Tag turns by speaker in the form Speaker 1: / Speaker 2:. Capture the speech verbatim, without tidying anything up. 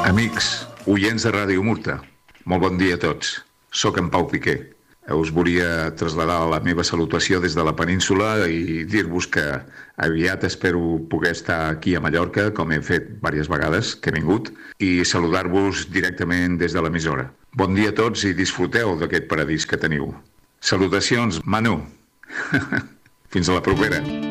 Speaker 1: Amics, oients de Ràdio Murta, molt bon dia a tots. Soc en Pau Piqué. Us volia traslladar la meva salutació des de la península i dir-vos que aviat espero poder estar aquí a Mallorca, com he fet diverses vegades que he vingut, i saludar-vos directament des de l'emissora. Bon dia a tots i disfruteu d'aquest paradís que teniu. Salutacions, Manu. Fins a la propera.